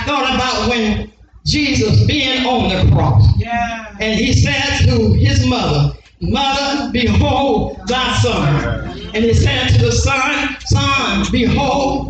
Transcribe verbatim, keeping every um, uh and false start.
I thought about when Jesus being on the cross. Yeah. And he said to his mother, Mother, behold thy son. And he said to the son, Son, behold